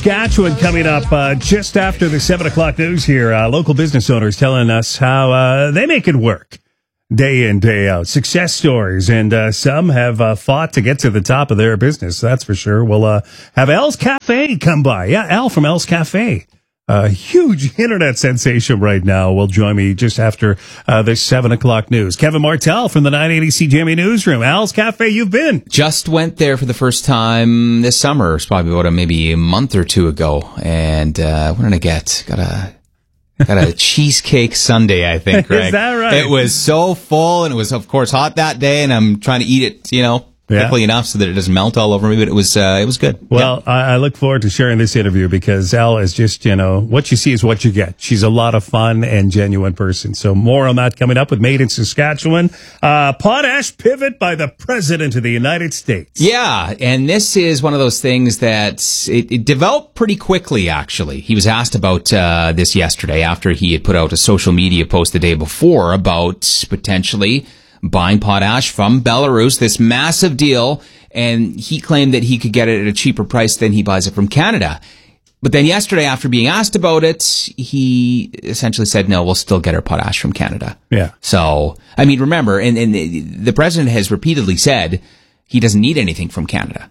Saskatchewan coming up just after the 7 o'clock news here. Local business owners telling us how they make it work day in, day out. Success stories, and some have fought to get to the top of their business, that's for sure. We'll have Al's Cafe come by. Yeah, Al from Al's Cafe. A huge internet sensation right now will join me just after the 7 o'clock news. Kevin Martel from the 980 CJME Newsroom. Al's Cafe, you've been. Just went there for the first time this summer. It's probably about maybe a month or two ago. And what did I get? Got a cheesecake sundae, I think, Greg. Is that right? It was so full, and it was, of course, hot that day, and I'm trying to eat it, quickly enough so that it doesn't melt all over me, but it was good. Well, yeah. I look forward to sharing this interview because Elle is just, what you see is what you get. She's a lot of fun and genuine person. So more on that coming up with Made in Saskatchewan. Potash pivot by the President of the United States. Yeah, and this is one of those things that it developed pretty quickly, actually. He was asked about this yesterday after he had put out a social media post the day before about potentially buying potash from Belarus, this massive deal, and he claimed that he could get it at a cheaper price than he buys it from Canada. But then yesterday, after being asked about it, he essentially said, no, we'll still get our potash from Canada. Yeah. So, I mean, remember, and the president has repeatedly said he doesn't need anything from Canada.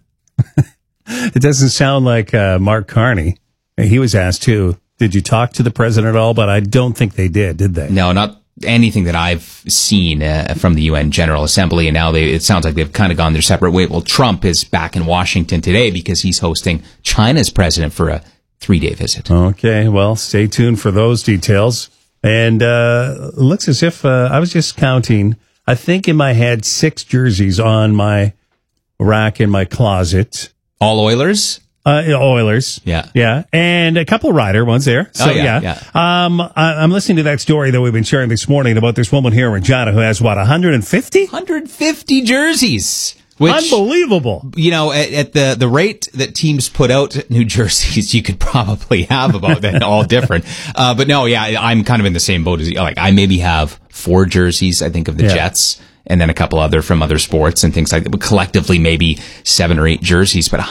It doesn't sound like Mark Carney. He was asked too, did you talk to the president at all? But I don't think they did they? No, not anything that I've seen from the UN General Assembly, and now it sounds like they've kind of gone their separate way. Well, Trump is back in Washington today because he's hosting China's president for a 3-day visit. Okay, well, stay tuned for those details. And looks as if I was just counting, I think in my head, 6 jerseys on my rack in my closet. All Oilers? Oilers. Yeah. And a couple Ryder ones there. So, yeah. I'm listening to that story that we've been sharing this morning about this woman here in Regina who has, 150? 150 jerseys. Which, unbelievable. At the rate that teams put out new jerseys, you could probably have about that, all different. But no, yeah, I'm kind of in the same boat as you. Like, I maybe have 4 jerseys, I think, of the Jets. And then a couple other from other sports and things like that. But collectively, maybe 7 or 8 jerseys, but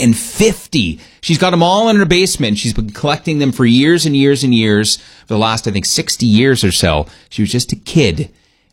150. She's got them all in her basement. She's been collecting them for years and years and years. For the last, I think, 60 years or so. She was just a kid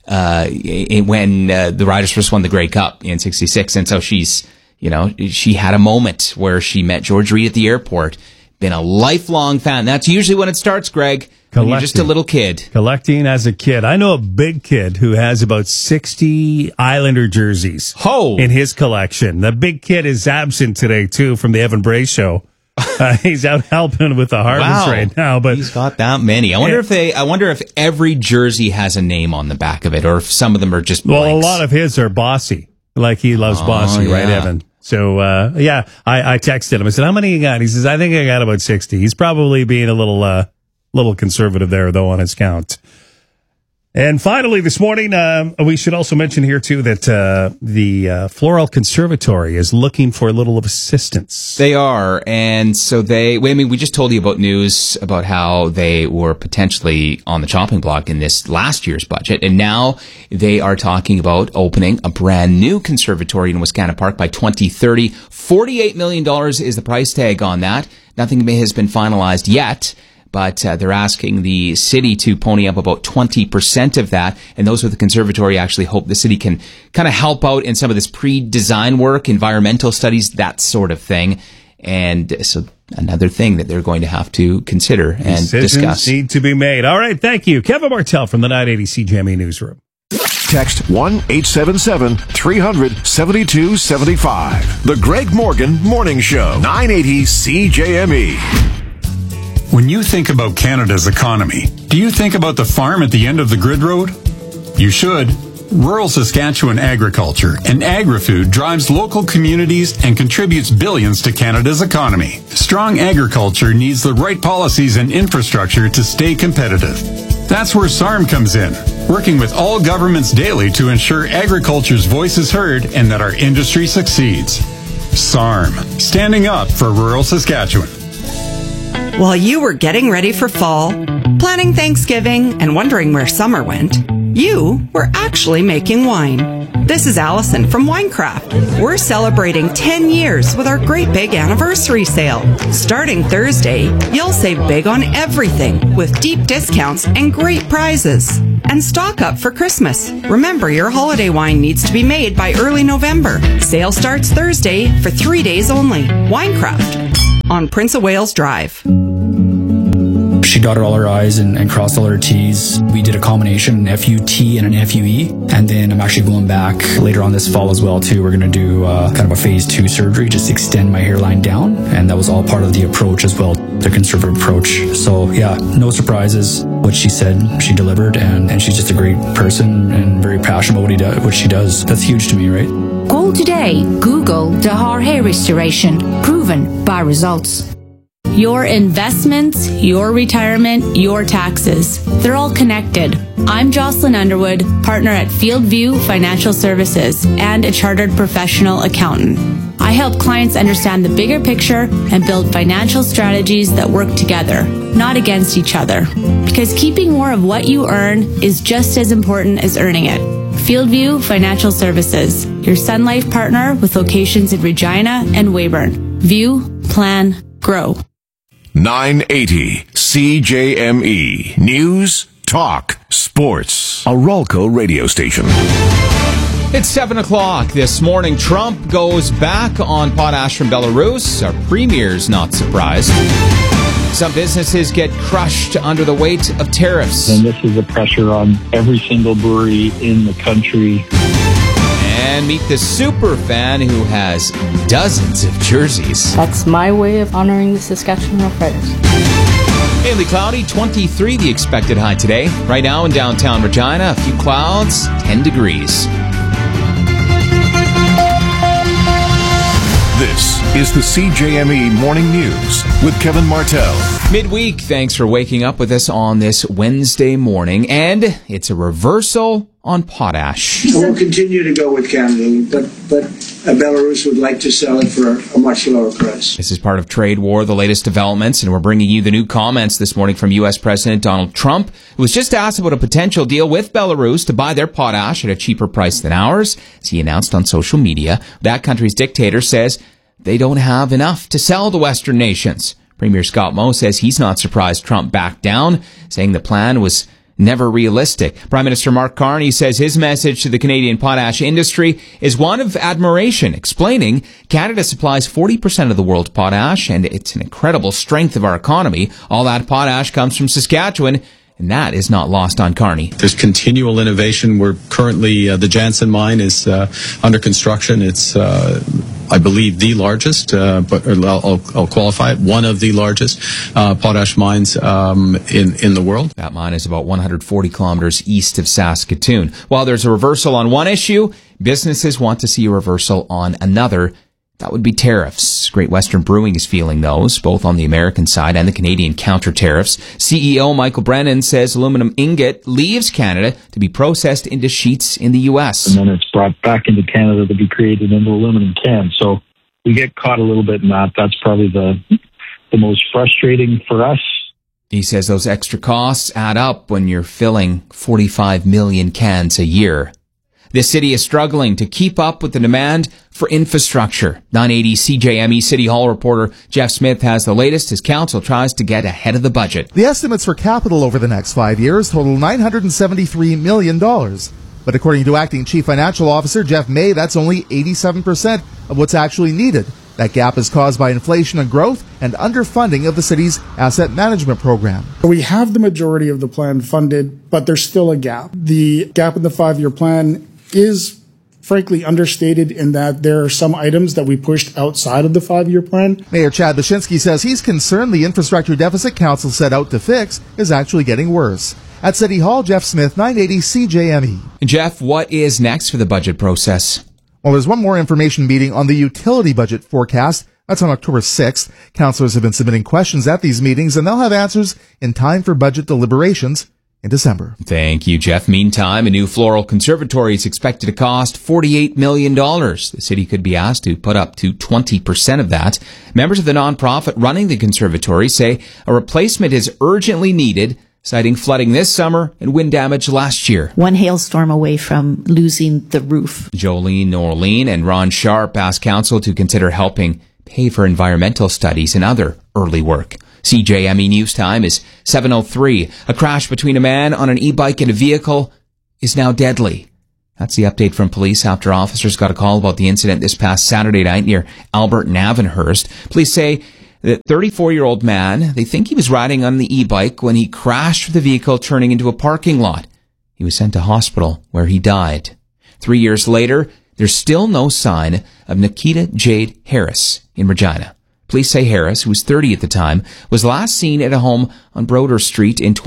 when the Riders first won the Grey Cup in '66. And so she's, she had a moment where she met George Reed at the airport. Been a lifelong fan. That's usually when it starts, Greg. When you're just a little kid. Collecting as a kid. I know a big kid who has about 60 Islander jerseys in his collection. The big kid is absent today, too, from the Evan Bray show. He's out helping with the harvest right now. But he's got that many. I wonder if every jersey has a name on the back of it, or if some of them are just blanks. Well, a lot of his are Bossy. Like he loves Bossy, right, Evan? So, I texted him. I said, how many you got? He says, I think I got about 60. He's probably being a little conservative there, though, on his count. And finally, this morning, we should also mention here, too, that the Floral Conservatory is looking for a little of assistance. They are. And so we just told you about news about how they were potentially on the chopping block in this last year's budget. And now they are talking about opening a brand new conservatory in Wascana Park by 2030. $48 million is the price tag on that. Nothing has been finalized yet. But they're asking the city to pony up about 20% of that. And those with the conservatory actually hope the city can kind of help out in some of this pre-design work, environmental studies, that sort of thing. And so another thing that they're going to have to consider and discuss. Need to be made. All right, thank you. Kevin Martel from the 980 CJME Newsroom. Text 1-877-300-7275. The Greg Morgan Morning Show, 980 CJME. When you think about Canada's economy, do you think about the farm at the end of the grid road? You should. Rural Saskatchewan agriculture and agri-food drives local communities and contributes billions to Canada's economy. Strong agriculture needs the right policies and infrastructure to stay competitive. That's where SARM comes in, working with all governments daily to ensure agriculture's voice is heard and that our industry succeeds. SARM, standing up for rural Saskatchewan. While you were getting ready for fall, planning Thanksgiving, and wondering where summer went, you were actually making wine. This is Allison from Winecraft. We're celebrating 10 years with our great big anniversary sale. Starting Thursday, you'll save big on everything with deep discounts and great prizes. And stock up for Christmas. Remember, your holiday wine needs to be made by early November. Sale starts Thursday for 3 days only. Winecraft on Prince of Wales Drive. She dotted all her I's and crossed all her T's. We did a combination, an FUT and an FUE. And then I'm actually going back later on this fall as well, too. We're going to do kind of a phase 2 surgery, just extend my hairline down. And that was all part of the approach as well, the conservative approach. So, yeah, no surprises. What she said, she delivered. And she's just a great person and very passionate about what she does. That's huge to me, right? Call today. Google Dahar Hair Restoration. Proven by results. Your investments, your retirement, your taxes. They're all connected. I'm Jocelyn Underwood, partner at Fieldview Financial Services and a chartered professional accountant. I help clients understand the bigger picture and build financial strategies that work together, not against each other. Because keeping more of what you earn is just as important as earning it. Fieldview Financial Services, your Sun Life partner with locations in Regina and Weyburn. View, plan, grow. 980 CJME News, Talk, Sports. A Ralco radio station. It's 7 o'clock this morning. Trump goes back on potash from Belarus. Our premier's not surprised. Some businesses get crushed under the weight of tariffs. And this is a pressure on every single brewery in the country. And meet the super fan who has dozens of jerseys. That's my way of honoring the Saskatchewan Roughriders. Mainly cloudy, 23 the expected high today. Right now in downtown Regina, a few clouds, 10 degrees. This is the CJME Morning News with Kevin Martell. Midweek, thanks for waking up with us on this Wednesday morning. And it's a reversal on potash. We'll continue to go with Canada, but Belarus would like to sell it for a much lower price. This is part of Trade War, the latest developments, and we're bringing you the new comments this morning from U.S. President Donald Trump, who was just asked about a potential deal with Belarus to buy their potash at a cheaper price than ours, as he announced on social media. That country's dictator says they don't have enough to sell to Western nations. Premier Scott Moe says he's not surprised Trump backed down, saying the plan was never realistic. Prime Minister Mark Carney says his message to the Canadian potash industry is one of admiration, explaining Canada supplies 40% of the world's potash, and it's an incredible strength of our economy. All that potash comes from Saskatchewan, and that is not lost on Carney. There's continual innovation. We're currently, the Jansen mine is under construction. It's, I believe, the largest, but I'll qualify it, one of the largest potash mines in the world. That mine is about 140 kilometers east of Saskatoon. While there's a reversal on one issue, businesses want to see a reversal on another. That would be tariffs. Great Western Brewing is feeling those, both on the American side and the Canadian counter tariffs. CEO Michael Brennan says aluminum ingot leaves Canada to be processed into sheets in the U.S. And then it's brought back into Canada to be created into aluminum cans. So we get caught a little bit in that. That's probably the most frustrating for us. He says those extra costs add up when you're filling 45 million cans a year. The city is struggling to keep up with the demand for infrastructure. 980 CJME City Hall reporter Jeff Smith has the latest as council tries to get ahead of the budget. The estimates for capital over the next 5 years total $973 million. But according to Acting Chief Financial Officer Jeff May, that's only 87% of what's actually needed. That gap is caused by inflation and growth and underfunding of the city's asset management program. We have the majority of the plan funded, but there's still a gap. The gap in the 5-year plan is frankly understated in that there are some items that we pushed outside of the 5-year plan. Mayor Chad Bashinsky says he's concerned the infrastructure deficit council set out to fix is actually getting worse. At City Hall, Jeff Smith, 980 CJME. Jeff, what is next for the budget process? Well, there's one more information meeting on the utility budget forecast. That's on October 6th. Councillors have been submitting questions at these meetings, and they'll have answers in time for budget deliberations in December. Thank you, Jeff. Meantime, a new floral conservatory is expected to cost $48 million. The city could be asked to put up to 20% of that. Members of the nonprofit running the conservatory say a replacement is urgently needed, citing flooding this summer and wind damage last year. One hailstorm away from losing the roof. Jolene Norleen and Ron Sharp asked council to consider helping pay for environmental studies and other early work. CJME News Time is 7:03. A crash between a man on an e-bike and a vehicle is now deadly. That's the update from police after officers got a call about the incident this past Saturday night near Albert and Avonhurst. Police say the 34-year-old man, they think he was riding on the e-bike when he crashed with the vehicle turning into a parking lot. He was sent to hospital where he died. 3 years later, there's still no sign of Nikita Jade Harris in Regina. Police say Harris, who was 30 at the time, was last seen at a home on Broder Street in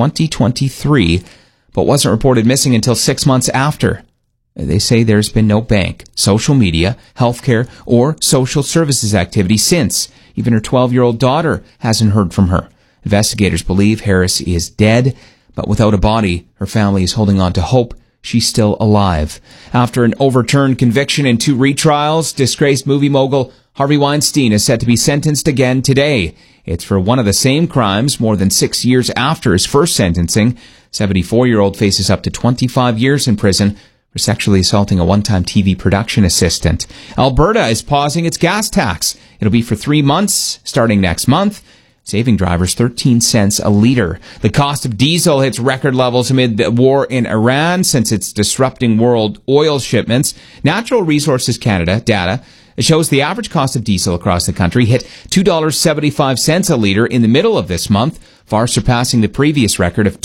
2023, but wasn't reported missing until 6 months after. They say there's been no bank, social media, healthcare, or social services activity since. Even her 12-year-old daughter hasn't heard from her. Investigators believe Harris is dead, but without a body, her family is holding on to hope she's still alive. After an overturned conviction and 2 retrials, disgraced movie mogul Harvey Weinstein is set to be sentenced again today. It's for one of the same crimes more than 6 years after his first sentencing. 74-year-old faces up to 25 years in prison for sexually assaulting a one-time TV production assistant. Alberta is pausing its gas tax. It'll be for 3 months, starting next month, saving drivers 13 cents a litre. The cost of diesel hits record levels amid the war in Iran since it's disrupting world oil shipments. Natural Resources Canada data shows the average cost of diesel across the country hit $2.75 a litre in the middle of this month, far surpassing the previous record of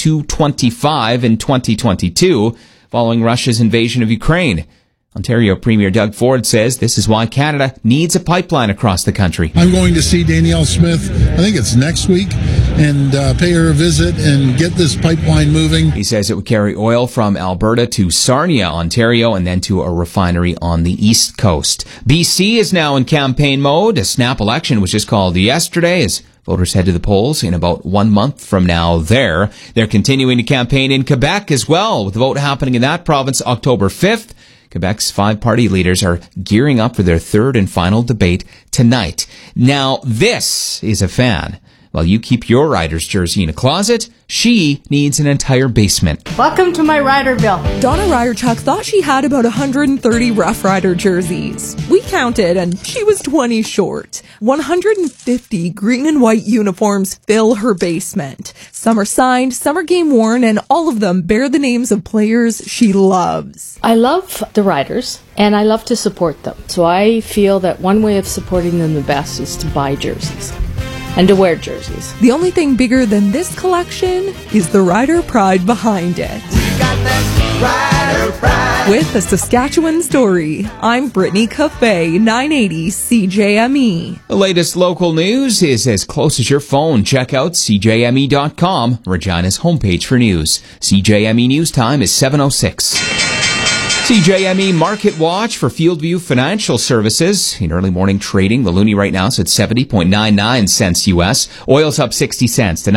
$2.25 in 2022, following Russia's invasion of Ukraine. Ontario Premier Doug Ford says this is why Canada needs a pipeline across the country. I'm going to see Danielle Smith, I think it's next week, and pay her a visit and get this pipeline moving. He says it would carry oil from Alberta to Sarnia, Ontario, and then to a refinery on the east coast. BC is now in campaign mode. A snap election was just called yesterday as voters head to the polls in about 1 month from now there. They're continuing to campaign in Quebec as well, with the vote happening in that province October 5th. Quebec's 5 party leaders are gearing up for their third and final debate tonight. Now, this is a fan. While you keep your Riders jersey in a closet, she needs an entire basement. Welcome to my Riderville. Donna Ryerchuk thought she had about 130 Rough Rider jerseys. We counted and she was 20 short. 150 green and white uniforms fill her basement. Some are signed, some are game worn, and all of them bear the names of players she loves. I love the Riders and I love to support them. So I feel that one way of supporting them the best is to buy jerseys and to wear jerseys. The only thing bigger than this collection is the Rider pride behind it. We got that Rider pride. With a Saskatchewan story, I'm Brittany Cafe, 980 CJME. The latest local news is as close as your phone. Check out CJME.com, Regina's homepage for news. CJME News Time is 7:06. CJME Market Watch for Fieldview Financial Services. In early morning trading, the loonie right now is at 70.99 cents U.S. Oil's up 60 cents to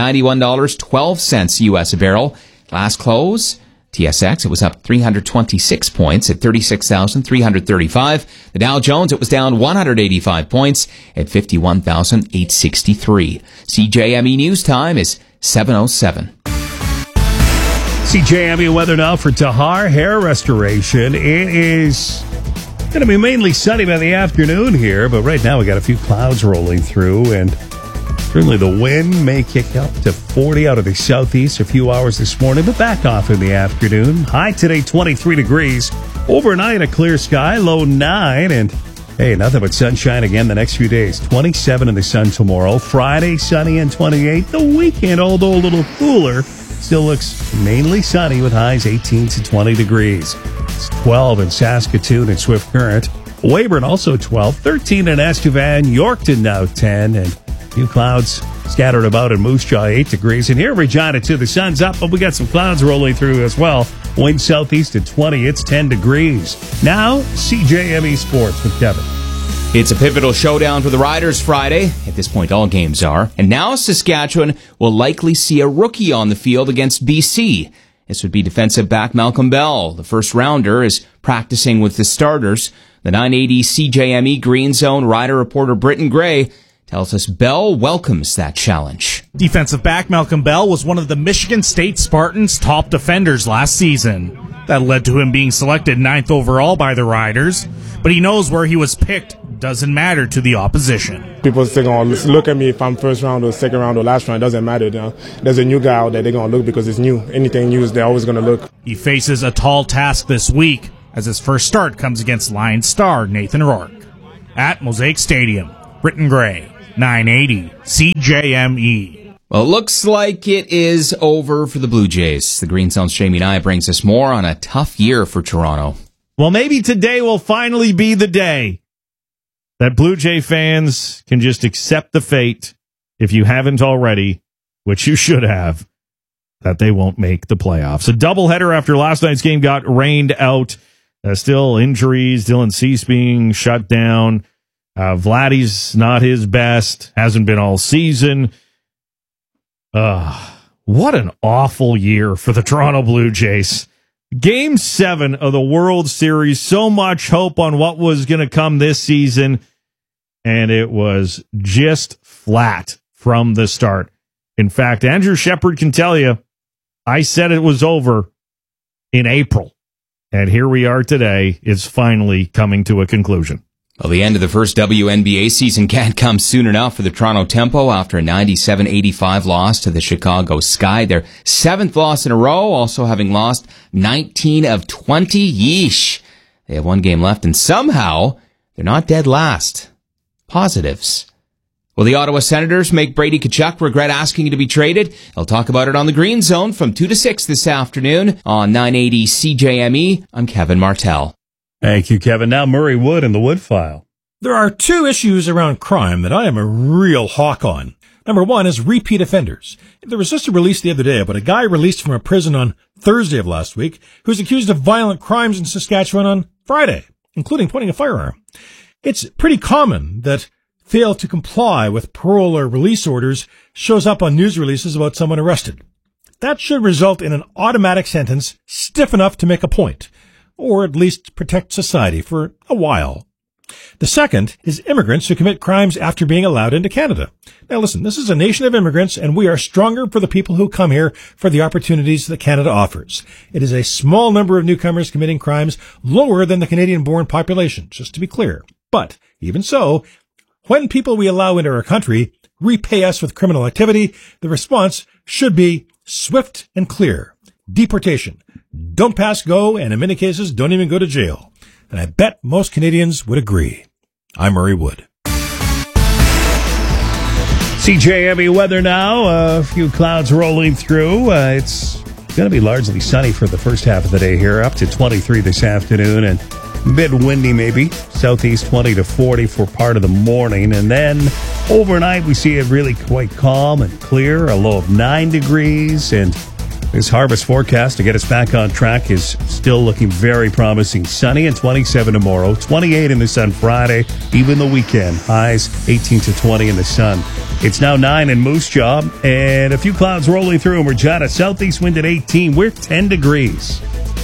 $91.12 U.S. a barrel. Last close, TSX, it was up 326 points at 36,335. The Dow Jones, it was down 185 points at 51,863. CJME News Time is 7:07. CJME weather now for Tahar Hair Restoration. It is going to be mainly sunny by the afternoon here, but right now we got a few clouds rolling through, and certainly the wind may kick up to 40 out of the southeast a few hours this morning, but back off in the afternoon. High today, 23 degrees. Overnight, a clear sky, low 9, and hey, nothing but sunshine again the next few days. 27 in the sun tomorrow. Friday, sunny and 28. The weekend, although a little cooler, still looks mainly sunny with highs 18 to 20 degrees. It's 12 in Saskatoon and Swift Current. Weyburn also 12, 13 in Estevan, Yorkton now 10, and a few clouds scattered about in Moose Jaw, 8 degrees. And here in Regina, too, the sun's up, but we got some clouds rolling through as well. Wind southeast at 20, it's 10 degrees. Now, CJME Sports with Kevin. It's a pivotal showdown for the Riders Friday. At this point, all games are. And now Saskatchewan will likely see a rookie on the field against BC. This would be defensive back Malcolm Bell. The first rounder is practicing with the starters. The 980 CJME Green Zone Rider reporter Britton Gray tells us Bell welcomes that challenge. Defensive back Malcolm Bell was one of the Michigan State Spartans' top defenders last season. That led to him being selected 9th overall by the Riders, but he knows where he was picked doesn't matter to the opposition. People still going to look at me if I'm first round or second round or last round. It doesn't matter. There's a new guy out there. They're going to look because it's new. Anything new, they're always going to look. He faces a tall task this week as his first start comes against Lions star Nathan Rourke. At Mosaic Stadium, Britton Gray, 980 CJME. Well, it looks like it is over for the Blue Jays. The Green Zone's Jamie Nye brings us more on a tough year for Toronto. Well, maybe today will finally be the day that Blue Jay fans can just accept the fate, if you haven't already, which you should have, that they won't make the playoffs. A doubleheader after last night's game got rained out. Still injuries, Dylan Cease being shut down. Vladdy's not his best, hasn't been all season. What an awful year for the Toronto Blue Jays. Game 7 of the World Series, so much hope on what was going to come this season, and it was just flat from the start. In fact, Andrew Shepard can tell you, I said it was over in April, and here we are today. It's finally coming to a conclusion. Well, the end of the first WNBA season can't come soon enough for the Toronto Tempo after a 97-85 loss to the Chicago Sky. Their 7th loss in a row, also having lost 19 of 20. Yeesh. They have 1 game left, and somehow they're not dead last. Positives. Will the Ottawa Senators make Brady Tkachuk regret asking to be traded? I'll talk about it on the Green Zone from 2 to 6 this afternoon on 980 CJME. I'm Kevin Martell. Thank you, Kevin. Now Murray Wood in the Wood File. There are 2 issues around crime that I am a real hawk on. Number 1 is repeat offenders. There was just a release the other day about a guy released from a prison on Thursday of last week who's accused of violent crimes in Saskatchewan on Friday, including pointing a firearm. It's pretty common that fail to comply with parole or release orders shows up on news releases about someone arrested. That should result in an automatic sentence stiff enough to make a point, or at least protect society for a while. The second is immigrants who commit crimes after being allowed into Canada. Now listen, this is a nation of immigrants, and we are stronger for the people who come here for the opportunities that Canada offers. It is a small number of newcomers committing crimes, lower than the Canadian-born population, just to be clear. But even so, when people we allow into our country repay us with criminal activity, the response should be swift and clear. Deportation. Don't pass go, and in many cases, don't even go to jail. And I bet most Canadians would agree. I'm Murray Wood. CJME weather now. A few clouds rolling through. It's going to be largely sunny for the first half of the day here, up to 23 this afternoon, and a bit windy maybe. Southeast 20 to 40 for part of the morning. And then overnight, we see it really quite calm and clear, a low of 9 degrees, and this harvest forecast to get us back on track is still looking very promising. Sunny and 27 tomorrow, 28 in the sun Friday, even the weekend. Highs 18 to 20 in the sun. It's now 9 in Moose Jaw, and a few clouds rolling through in Regina. Southeast wind at 18. We're 10 degrees.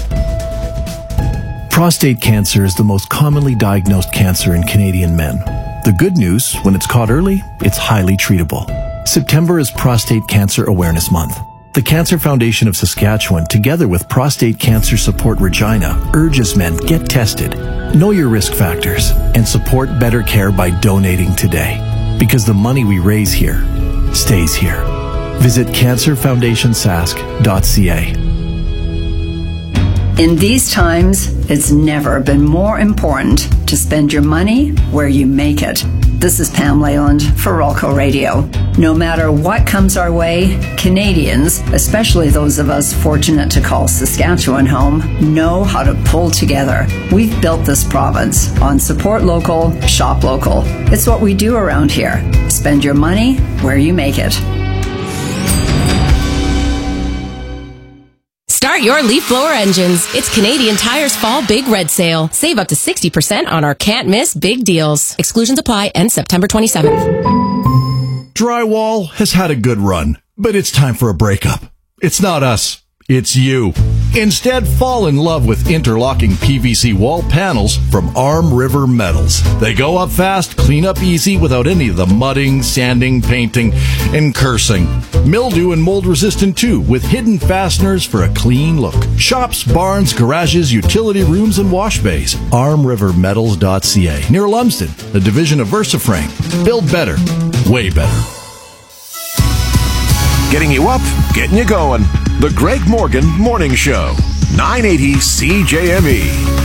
Prostate cancer is the most commonly diagnosed cancer in Canadian men. The good news, when it's caught early, it's highly treatable. September is Prostate Cancer Awareness Month. The Cancer Foundation of Saskatchewan, together with Prostate Cancer Support Regina, urges men get tested, know your risk factors, and support better care by donating today. Because the money we raise here stays here. Visit cancerfoundationsask.ca. In these times, it's never been more important to spend your money where you make it. This is Pam Leyland for Rolco Radio. No matter what comes our way, Canadians, especially those of us fortunate to call Saskatchewan home, know how to pull together. We've built this province on support local, shop local. It's what we do around here. Spend your money where you make it. Start your leaf blower engines. It's Canadian Tire's Fall Big Red Sale. Save up to 60% on our can't miss big deals. Exclusions apply, end September 27th. Drywall has had a good run, but it's time for a breakup. It's not us. It's you. Instead, fall in love with interlocking PVC wall panels from Arm River Metals. They go up fast, clean up easy without any of the mudding, sanding, painting, and cursing. Mildew and mold resistant too, with hidden fasteners for a clean look. Shops, barns, garages, utility rooms, and wash bays. ArmRiverMetals.ca, near Lumsden, a division of VersaFrame. Build better, way better. Getting you up, getting you going. The Greg Morgan Morning Show. 980 CJME.